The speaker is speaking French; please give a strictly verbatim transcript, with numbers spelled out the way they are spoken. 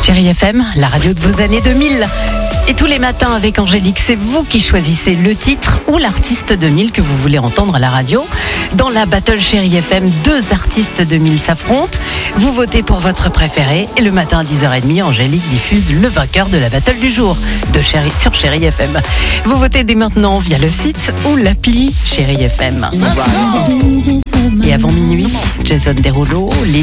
Chérie F M, la radio de vos années deux mille. Et tous les matins avec Angélique, c'est vous qui choisissez le titre ou l'artiste deux mille que vous voulez entendre à la radio. Dans la Battle Chérie F M, deux artistes deux mille s'affrontent. Vous votez pour votre préféré et le matin à dix heures trente, Angélique diffuse le vainqueur de la Battle du jour de Chérie, sur Chérie F M. Vous votez dès maintenant via le site ou l'appli Chérie F M. Et avant minuit, Jason Derulo, les